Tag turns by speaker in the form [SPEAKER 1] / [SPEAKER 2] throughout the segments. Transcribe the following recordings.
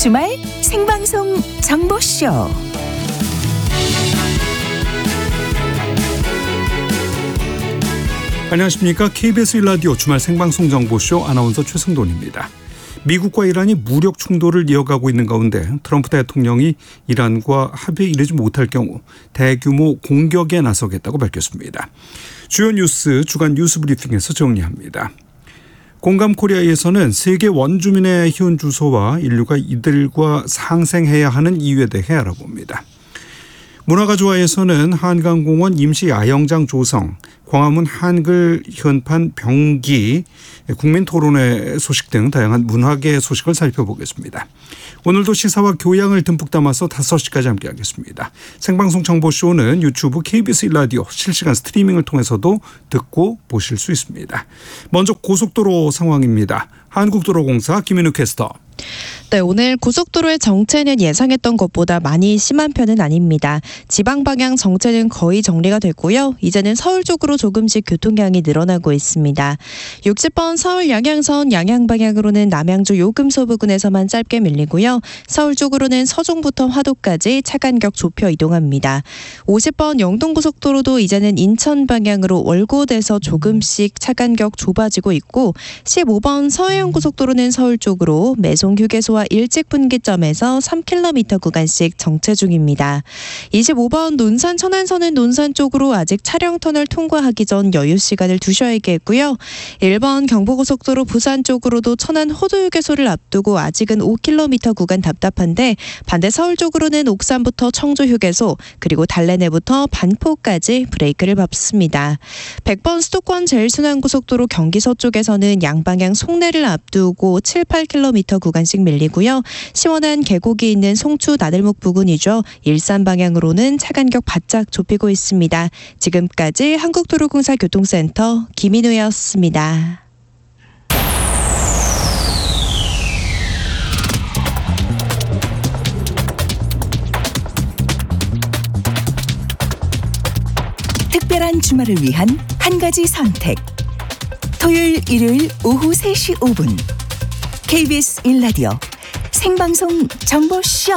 [SPEAKER 1] 주말 생방송 정보쇼.
[SPEAKER 2] 안녕하십니까. KBS 1라디오 주말 생방송 정보쇼 아나운서 최승돈입니다. 미국과 이란이 무력 충돌을 이어가고 있는 가운데 트럼프 대통령이 이란과 합의에 이르지 못할 경우 대규모 공격에 나서겠다고 밝혔습니다. 주요 뉴스 주간 뉴스 브리핑에서 정리합니다. 공감코리아에서는 세계 원주민의 희원 주소와 인류가 이들과 상생해야 하는 이유에 대해 알아봅니다. 문화가조화에서는 한강공원 임시 야영장 조성, 광화문 한글 현판 병기, 국민토론회 소식 등 다양한 문화계 소식을 살펴보겠습니다. 오늘도 시사와 교양을 듬뿍 담아서 5시까지 함께하겠습니다. 생방송 정보쇼는 유튜브 KBS 1라디오 실시간 스트리밍을 통해서도 듣고 보실 수 있습니다. 먼저 고속도로 상황입니다. 한국도로공사 김인우 캐스터.
[SPEAKER 3] 네, 오늘 고속도로의 정체는 예상했던 것보다 많이 심한 편은 아닙니다. 지방 방향 정체는 거의 정리가 됐고요. 이제는 서울 쪽으로 조금씩 교통량이 늘어나고 있습니다. 60번 서울 양양선 양양 방향으로는 남양주 요금소 부근에서만 짧게 밀리고요. 서울 쪽으로는 서종부터 화도까지 차 간격 좁혀 이동합니다. 50번 영동고속도로도 이제는 인천 방향으로 월곶에서 조금씩 차 간격 좁아지고 있고 15번 서해안고속도로는 서울 쪽으로 매송 휴게소와 일찍 분기점에서 3km 구간씩 정체 중입니다. 25번 논산 천안선은 논산 쪽으로 아직 차량 터널 통과하기 전 여유 시간을 두셔야겠고요. 1번 경부고속도로 부산 쪽으로도 천안 호도휴게소를 앞두고 아직은 5km 구간 답답한데 반대 서울 쪽으로는 옥산부터 청주휴게소 그리고 달래내부터 반포까지 브레이크를 밟습니다. 100번 수도권 제일순환고속도로 경기서 쪽에서는 양방향 송내를 앞두고 7, 8km 구간씩 밀리고요. 시원한 계곡이 있는 송추 나들목 부근이죠. 일산 방향으로는 차 간격 바짝 좁히고 있습니다. 지금까지 한국도로공사 교통센터 김인우였습니다.
[SPEAKER 1] 특별한 주말을 위한 한 가지 선택. 토요일, 일요일 오후 3시 5분. KBS 1라디오 생방송 정보쇼.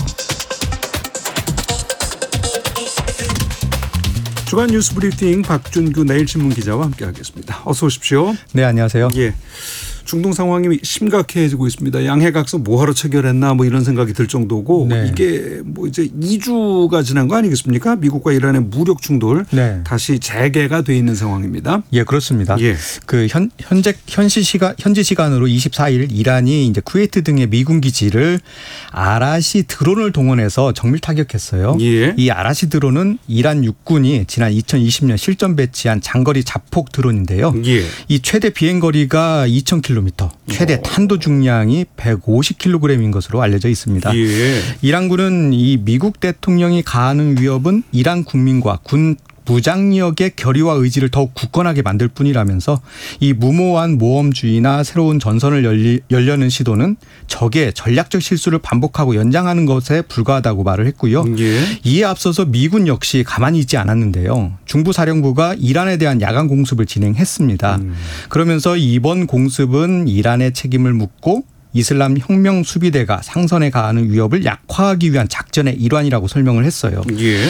[SPEAKER 2] 주간 뉴스 브리핑 박준규 내일신문 기자와 함께하겠습니다. 어서 오십시오.
[SPEAKER 4] 네, 안녕하세요.
[SPEAKER 2] 예. 중동 상황이 심각해지고 있습니다. 양해각서 뭐하러 체결했나 뭐 이런 생각이 들 정도고
[SPEAKER 4] 네.
[SPEAKER 2] 이게 뭐 이제 2주가 지난 거 아니겠습니까? 미국과 이란의 무력 충돌
[SPEAKER 4] 네.
[SPEAKER 2] 다시 재개가 돼 있는 상황입니다.
[SPEAKER 4] 예, 그렇습니다.
[SPEAKER 2] 예.
[SPEAKER 4] 그 현지 시간으로 24일 이란이 이제 쿠웨이트 등의 미군 기지를 아라시 드론을 동원해서 정밀 타격했어요.
[SPEAKER 2] 예.
[SPEAKER 4] 이 아라시 드론은 이란 육군이 지난 2020년 실전 배치한 장거리 자폭 드론인데요.
[SPEAKER 2] 예.
[SPEAKER 4] 이 최대 비행 거리가 2,000km, 최대 탄도 중량이 150kg인 것으로 알려져 있습니다.
[SPEAKER 2] 예.
[SPEAKER 4] 이란군은 이 미국 대통령이 가하는 위협은 이란 국민과 군 무장력의 결의와 의지를 더욱 굳건하게 만들 뿐이라면서 이 무모한 모험주의나 새로운 전선을 열려는 시도는 적의 전략적 실수를 반복하고 연장하는 것에 불과하다고 말을 했고요.
[SPEAKER 2] 예.
[SPEAKER 4] 이에 앞서서 미군 역시 가만히 있지 않았는데요. 중부사령부가 이란에 대한 야간 공습을 진행했습니다. 그러면서 이번 공습은 이란의 책임을 묻고 이슬람 혁명 수비대가 상선에 가하는 위협을 약화하기 위한 작전의 일환이라고 설명을 했어요.
[SPEAKER 2] 예.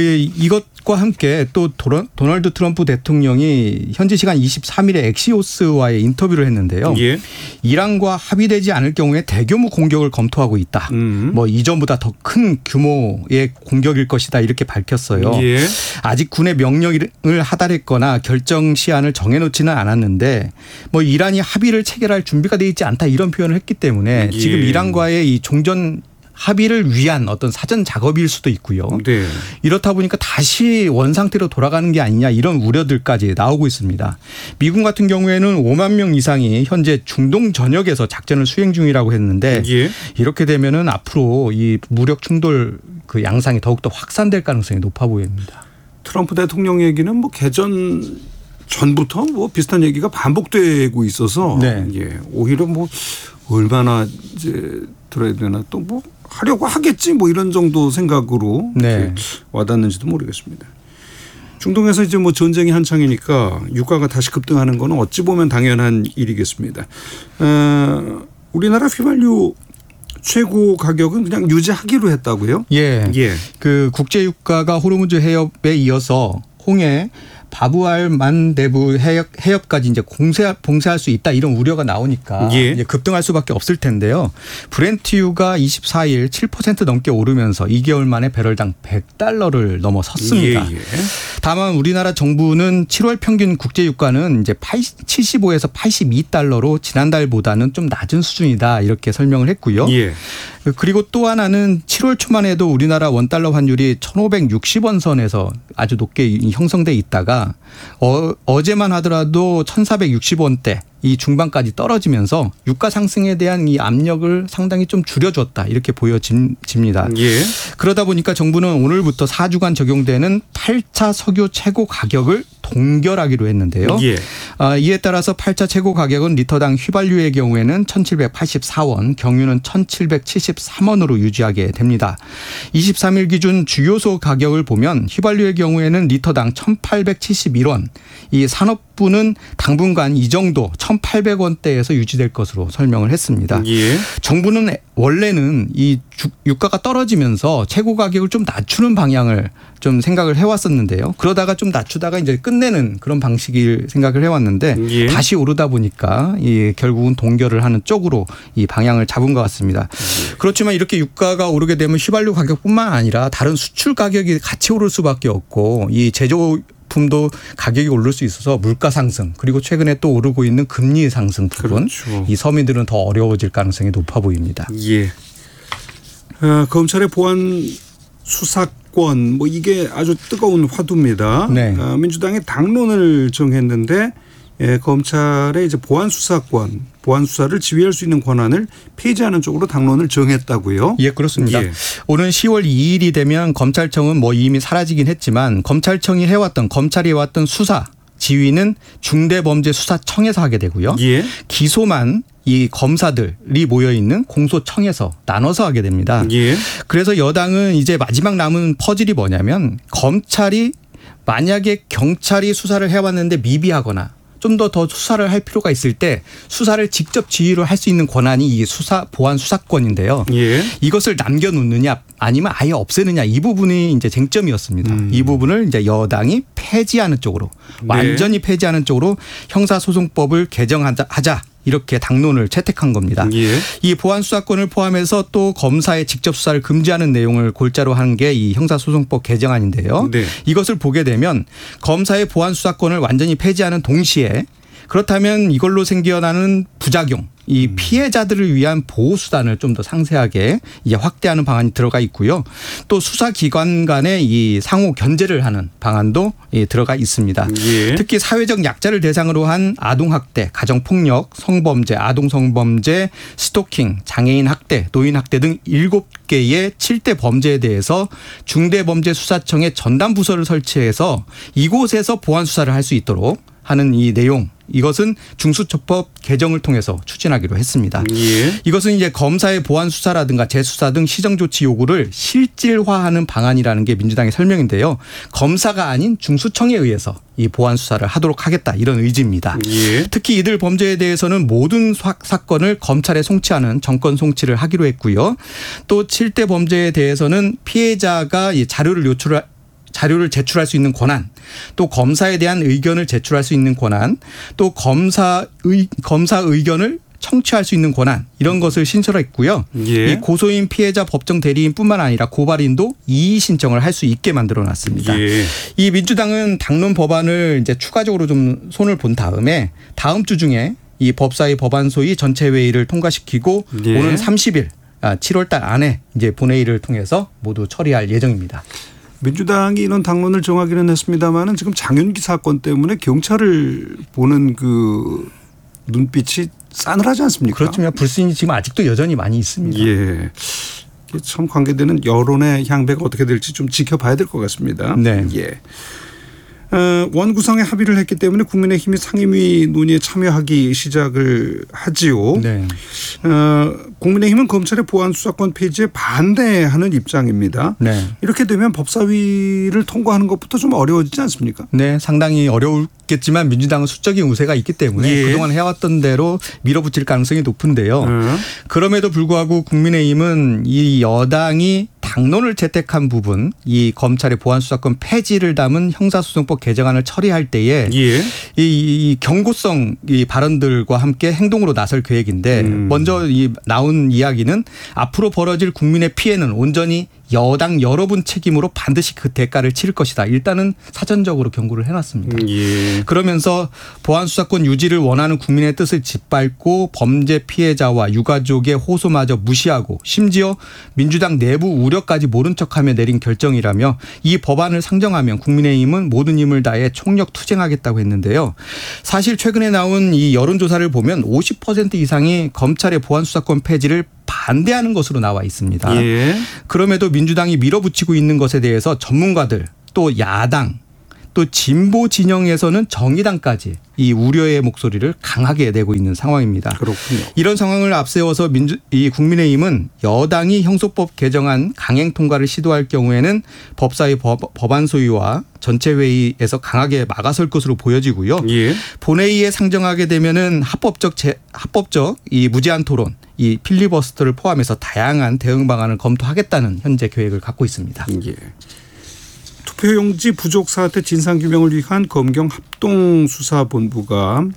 [SPEAKER 4] 이것과 함께 또 도널드 트럼프 대통령이 현지 시간 23일에 엑시오스와의 인터뷰를 했는데요.
[SPEAKER 2] 예.
[SPEAKER 4] 이란과 합의되지 않을 경우에 대규모 공격을 검토하고 있다. 뭐 이전보다 더 큰 규모의 공격일 것이다 이렇게 밝혔어요.
[SPEAKER 2] 예.
[SPEAKER 4] 아직 군의 명령을 하달했거나 결정 시한을 정해놓지는 않았는데 뭐 이란이 합의를 체결할 준비가 돼 있지 않다 이런 표현을 했기 때문에
[SPEAKER 2] 예.
[SPEAKER 4] 지금 이란과의 이 종전 합의를 위한 어떤 사전 작업일 수도 있고요.
[SPEAKER 2] 네.
[SPEAKER 4] 이렇다 보니까 다시 원상태로 돌아가는 게 아니냐 이런 우려들까지 나오고 있습니다. 미군 같은 경우에는 5만 명 이상이 현재 중동 전역에서 작전을 수행 중이라고 했는데
[SPEAKER 2] 예.
[SPEAKER 4] 이렇게 되면은 앞으로 이 무력 충돌 그 양상이 더욱더 확산될 가능성이 높아 보입니다.
[SPEAKER 2] 트럼프 대통령 얘기는 뭐 개전 전부터 뭐 비슷한 얘기가 반복되고 있어서
[SPEAKER 4] 네.
[SPEAKER 2] 예. 오히려 뭐 얼마나 이제 들어야 되나 또 뭐 하려고 하겠지 뭐 이런 정도 생각으로
[SPEAKER 4] 네.
[SPEAKER 2] 와닿는지도 모르겠습니다. 중동에서 이제 뭐 전쟁이 한창이니까 유가가 다시 급등하는 건 어찌 보면 당연한 일이겠습니다. 우리나라 휘발유 최고 가격은 그냥 유지하기로 했다고요?
[SPEAKER 4] 예. 그 국제 유가가 호르무즈 해협에 이어서 홍해 바브알 만데부 해협까지 이제 봉쇄할 수 있다 이런 우려가 나오니까 이제 급등할 수밖에 없을 텐데요. 브렌트유가 24일 7% 넘게 오르면서 2개월 만에 배럴당 $100를 넘어섰습니다. 다만 우리나라 정부는 7월 평균 국제 유가는 이제 75에서 $82로 지난달보다는 좀 낮은 수준이다 이렇게 설명을 했고요. 그리고 또 하나는 7월 초만 해도 우리나라 원달러 환율이 1,560원 선에서 아주 높게 형성돼 있다가 어제만 하더라도 1,460원대 이 중반까지 떨어지면서 유가 상승에 대한 이 압력을 상당히 좀 줄여줬다 이렇게 보여집니다. 그러다 보니까 정부는 오늘부터 4주간 적용되는 8차 석유 최고 가격을 동결하기로 했는데요. 이에 따라서 8차 최고 가격은 리터당 휘발유의 경우에는 1,784원, 경유는 1,773원으로 유지하게 됩니다. 23일 기준 주요소 가격을 보면 휘발유의 경우에는 리터당 1,871원, 이 산업부는 당분간 이 정도 1,800원대에서 유지될 것으로 설명을 했습니다. 정부는 원래는 이 유가가 떨어지면서 최고 가격을 좀 낮추는 방향을 좀 생각을 해왔었는데요. 그러다가 좀 낮추다가 이제 끝내는 그런 방식을 생각을 해왔는데 다시 오르다 보니까 결국은 동결을 하는 쪽으로 이 방향을 잡은 것 같습니다. 그렇지만 이렇게 유가가 오르게 되면 휘발유 가격뿐만 아니라 다른 수출 가격이 같이 오를 수밖에 없고 이 제조품도 가격이 오를 수 있어서 물가 상승 그리고 최근에 또 오르고 있는 금리 상승 부분 이 서민들은 더 어려워질 가능성이 높아 보입니다.
[SPEAKER 2] 검찰의 보안 수사권 뭐 이게 아주 뜨거운 화두입니다. 민주당이 당론을 정했는데 검찰의 이제 보안 수사권, 보안 수사를 지휘할 수 있는 권한을 폐지하는 쪽으로 당론을 정했다고요?
[SPEAKER 4] 그렇습니다. 오는 10월 2일이 되면 검찰청은 뭐 이미 사라지긴 했지만 검찰청이 검찰이 해왔던 수사 지휘는 중대범죄수사청에서 하게 되고요. 기소만 이 검사들이 모여있는 공소청에서 나눠서 하게 됩니다. 그래서 여당은 이제 마지막 남은 퍼즐이 뭐냐면 검찰이 만약에 경찰이 수사를 해왔는데 미비하거나 좀 더 수사를 할 필요가 있을 때 수사를 직접 지휘를 할 수 있는 권한이 이 보안 수사권인데요. 이것을 남겨놓느냐 아니면 아예 없애느냐 이 부분이 이제 쟁점이었습니다. 이 부분을 이제 여당이 폐지하는 쪽으로 완전히 폐지하는 쪽으로 형사소송법을 개정하자. 이렇게 당론을 채택한 겁니다. 이 보안 수사권을 포함해서 또 검사의 직접 수사를 금지하는 내용을 골자로 한 게 이 형사소송법 개정안인데요. 이것을 보게 되면 검사의 보안 수사권을 완전히 폐지하는 동시에 그렇다면 이걸로 생겨나는 부작용, 이 피해자들을 위한 보호 수단을 좀 더 상세하게 이제 확대하는 방안이 들어가 있고요. 또 수사기관 간의 이 상호 견제를 하는 방안도 들어가 있습니다. 특히 사회적 약자를 대상으로 한 아동학대, 가정폭력, 성범죄, 아동성범죄, 스토킹, 장애인 학대, 노인 학대 등 7개의 7대 범죄에 대해서 중대범죄수사청에 전담부서를 설치해서 이곳에서 보안 수사를 할 수 있도록 하는 이 내용 이것은 중수처법 개정을 통해서 추진하기로 했습니다. 이것은 이제 검사의 보안 수사라든가 재수사 등 시정조치 요구를 실질화하는 방안이라는 게 민주당의 설명인데요. 검사가 아닌 중수청에 의해서 이 보안 수사를 하도록 하겠다 이런 의지입니다. 특히 이들 범죄에 대해서는 모든 사건을 검찰에 송치하는 정권 송치를 하기로 했고요. 또 7대 범죄에 대해서는 피해자가 이 자료를 제출할 수 있는 권한, 또 검사에 대한 의견을 제출할 수 있는 권한, 또 검사 의견을 청취할 수 있는 권한 이런 것을 신설했고요. 이 고소인 피해자 법정 대리인뿐만 아니라 고발인도 이의 신청을 할 수 있게 만들어놨습니다. 이 민주당은 당론 법안을 이제 추가적으로 좀 손을 본 다음에 다음 주 중에 이 법사위 법안소위 전체 회의를 통과시키고 오는 30일 7월 달 안에 이제 본회의를 통해서 모두 처리할 예정입니다.
[SPEAKER 2] 민주당이 이런 당론을 정하기는 했습니다마는 지금 장윤기 사건 때문에 경찰을 보는 그 눈빛이 싸늘하지 않습니까?
[SPEAKER 4] 그렇습니다. 불신이 지금 아직도 여전히 많이 있습니다.
[SPEAKER 2] 참 관계되는 여론의 향배가 어떻게 될지 좀 지켜봐야 될 것 같습니다. 원 구성에 합의를 했기 때문에 국민의힘이 상임위 논의에 참여하기 시작을 하지요.
[SPEAKER 4] 네.
[SPEAKER 2] 국민의힘은 검찰의 보안 수사권 폐지에 반대하는 입장입니다.
[SPEAKER 4] 네.
[SPEAKER 2] 이렇게 되면 법사위를 통과하는 것부터 좀 어려워지지 않습니까?
[SPEAKER 4] 네, 상당히 어려웠겠지만 민주당은 수적인 우세가 있기 때문에
[SPEAKER 2] 예.
[SPEAKER 4] 그동안 해왔던 대로 밀어붙일 가능성이 높은데요. 그럼에도 불구하고 국민의힘은 이 여당이 당론을 채택한 부분, 이 검찰의 보안 수사권 폐지를 담은 형사소송법 개정안을 처리할 때에
[SPEAKER 2] 예.
[SPEAKER 4] 이 경고성 이 발언들과 함께 행동으로 나설 계획인데 먼저 이 나온 이야기는 앞으로 벌어질 국민의 피해는 온전히 여당 여러분 책임으로 반드시 그 대가를 치를 것이다. 일단은 사전적으로 경고를 해놨습니다.
[SPEAKER 2] 예.
[SPEAKER 4] 그러면서 보안 수사권 유지를 원하는 국민의 뜻을 짓밟고 범죄 피해자와 유가족의 호소마저 무시하고 심지어 민주당 내부 우려까지 모른 척하며 내린 결정이라며 이 법안을 상정하면 국민의힘은 모든 힘을 다해 총력 투쟁하겠다고 했는데요. 사실 최근에 나온 이 여론조사를 보면 50% 이상이 검찰의 보안 수사권 폐지를 반대하는 것으로 나와 있습니다.
[SPEAKER 2] 예.
[SPEAKER 4] 그럼에도 민주당이 밀어붙이고 있는 것에 대해서 전문가들 또 야당 또 진보 진영에서는 정의당까지 이 우려의 목소리를 강하게 내고 있는 상황입니다.
[SPEAKER 2] 그렇군요.
[SPEAKER 4] 이런 상황을 앞세워서 이 국민의힘은 여당이 형소법 개정안 강행 통과를 시도할 경우에는 법사위 법안 소위와 전체 회의에서 강하게 막아설 것으로 보여지고요.
[SPEAKER 2] 예.
[SPEAKER 4] 본회의에 상정하게 되면은 합법적 이 무제한 토론, 이 필리버스터를 포함해서 다양한 대응 방안을 검토하겠다는 현재 계획을 갖고 있습니다.
[SPEAKER 2] 예. 투표용지 부족 사태 진상규명을 위한 검경 합동수사본부가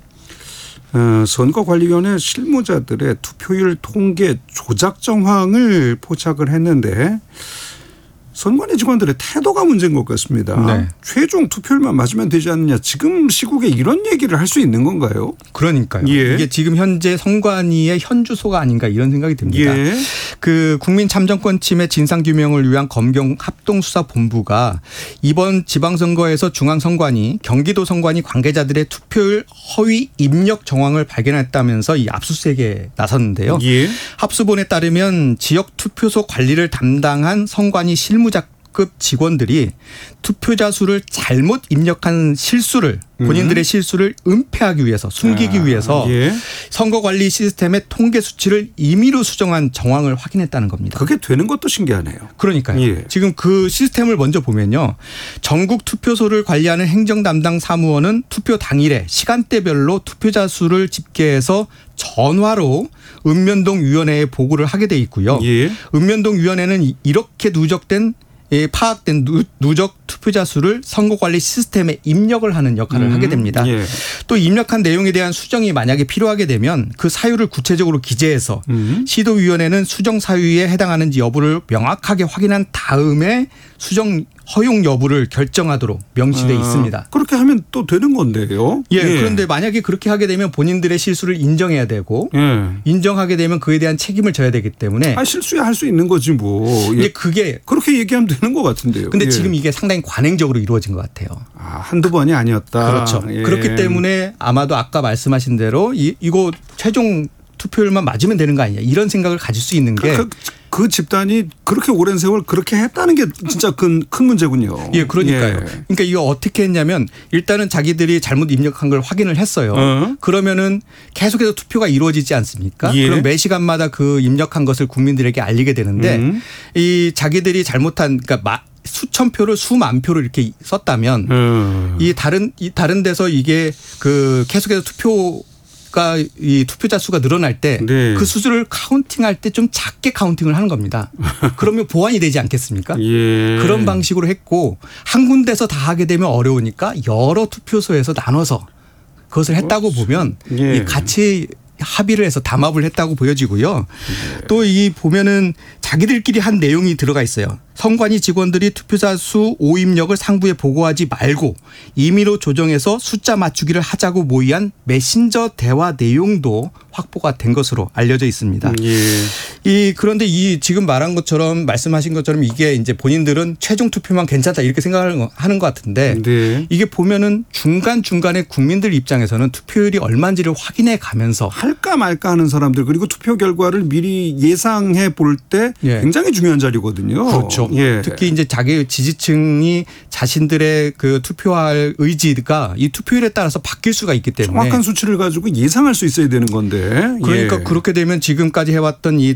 [SPEAKER 2] 선거관리위원회 실무자들의 투표율 통계 조작 정황을 포착을 했는데 선관위 직원들의 태도가 문제인 것 같습니다.
[SPEAKER 4] 네.
[SPEAKER 2] 최종 투표율만 맞으면 되지 않느냐. 지금 시국에 이런 얘기를 할 수 있는 건가요?
[SPEAKER 4] 그러니까요.
[SPEAKER 2] 예.
[SPEAKER 4] 이게 지금 현재 선관위의 현주소가 아닌가 이런 생각이 듭니다.
[SPEAKER 2] 예.
[SPEAKER 4] 그 국민 참정권 침해 진상규명을 위한 검경 합동수사본부가 이번 지방선거에서 중앙선관위, 경기도선관위 관계자들의 투표율 허위 입력 정황을 발견했다면서 이 압수수색에 나섰는데요.
[SPEAKER 2] 예.
[SPEAKER 4] 합수본에 따르면 지역 투표소 관리를 담당한 선관위 실무자급 직원들이 투표자 수를 잘못 입력한 실수를 본인들의 실수를 은폐하기 위해서 숨기기 위해서
[SPEAKER 2] 예.
[SPEAKER 4] 선거관리 시스템의 통계 수치를 임의로 수정한 정황을 확인했다는 겁니다.
[SPEAKER 2] 그게 되는 것도 신기하네요.
[SPEAKER 4] 그러니까요.
[SPEAKER 2] 예.
[SPEAKER 4] 지금 그 시스템을 먼저 보면요. 전국 투표소를 관리하는 행정 담당 사무원은 투표 당일에 시간대별로 투표자 수를 집계해서 전화로 읍면동위원회에 보고를 하게 돼 있고요.
[SPEAKER 2] 예.
[SPEAKER 4] 읍면동위원회는 이렇게 파악된 누적 투표자 수를 선거관리 시스템에 입력을 하는 역할을 하게 됩니다.
[SPEAKER 2] 예.
[SPEAKER 4] 또 입력한 내용에 대한 수정이 만약에 필요하게 되면 그 사유를 구체적으로 기재해서 시도위원회는 수정 사유에 해당하는지 여부를 명확하게 확인한 다음에 수정 허용 여부를 결정하도록 명시돼 있습니다.
[SPEAKER 2] 그렇게 하면 또 되는 건데요.
[SPEAKER 4] 예, 그런데 만약에 그렇게 하게 되면 본인들의 실수를 인정해야 되고
[SPEAKER 2] 예.
[SPEAKER 4] 인정하게 되면 그에 대한 책임을 져야 되기 때문에
[SPEAKER 2] 실수야 할 수 있는 거지 뭐. 예.
[SPEAKER 4] 이제 그게
[SPEAKER 2] 그렇게 얘기하면 되는 것 같은데요.
[SPEAKER 4] 근데
[SPEAKER 2] 예.
[SPEAKER 4] 지금 이게 상당히 관행적으로 이루어진 것 같아요.
[SPEAKER 2] 한두 번이 아니었다.
[SPEAKER 4] 그렇죠.
[SPEAKER 2] 예.
[SPEAKER 4] 그렇기 때문에 아마도 아까 말씀하신 대로 이거 최종 투표율만 맞으면 되는 거 아니냐 이런 생각을 가질 수 있는 게
[SPEAKER 2] 그 집단이 그렇게 오랜 세월 그렇게 했다는 게 진짜 큰 문제군요.
[SPEAKER 4] 예, 그러니까요.
[SPEAKER 2] 예.
[SPEAKER 4] 그러니까 이거 어떻게 했냐면 일단은 자기들이 잘못 입력한 걸 확인을 했어요. 그러면은 계속해서 투표가 이루어지지 않습니까?
[SPEAKER 2] 예.
[SPEAKER 4] 그럼 매 시간마다 그 입력한 것을 국민들에게 알리게 되는데 이 자기들이 잘못한 그러니까 수천 표를 수만 표를 이렇게 썼다면 이 다른 데서 이게 그 계속해서 이 투표자 수가 늘어날 때 그 수를 카운팅할 때 좀 작게 카운팅을 하는 겁니다. 그러면 보완이 되지 않겠습니까?
[SPEAKER 2] 예.
[SPEAKER 4] 그런 방식으로 했고 한 군데서 다 하게 되면 어려우니까 여러 투표소에서 나눠서 그것을 했다고 보면 이 같이 합의를 해서 담합을 했다고 보여지고요. 또 이 보면은 자기들끼리 한 내용이 들어가 있어요. 선관위 직원들이 투표자 수 오입력을 상부에 보고하지 말고 임의로 조정해서 숫자 맞추기를 하자고 모의한 메신저 대화 내용도 확보가 된 것으로 알려져 있습니다. 그런데 지금 말한 것처럼 말씀하신 것처럼 이게 이제 본인들은 최종 투표만 괜찮다 이렇게 생각을 하는 것 같은데
[SPEAKER 2] 네.
[SPEAKER 4] 이게 보면은 중간중간에 국민들 입장에서는 투표율이 얼마인지를 확인해 가면서
[SPEAKER 2] 할까 말까 하는 사람들 그리고 투표 결과를 미리 예상해 볼 때
[SPEAKER 4] 예.
[SPEAKER 2] 굉장히 중요한 자리거든요.
[SPEAKER 4] 그렇죠.
[SPEAKER 2] 예.
[SPEAKER 4] 특히 이제 자기 지지층이 자신들의 그 투표할 의지가 이 투표율에 따라서 바뀔 수가 있기 때문에
[SPEAKER 2] 정확한 수치를 가지고 예상할 수 있어야 되는 건데.
[SPEAKER 4] 그러니까
[SPEAKER 2] 예.
[SPEAKER 4] 그렇게 되면 지금까지 해왔던 이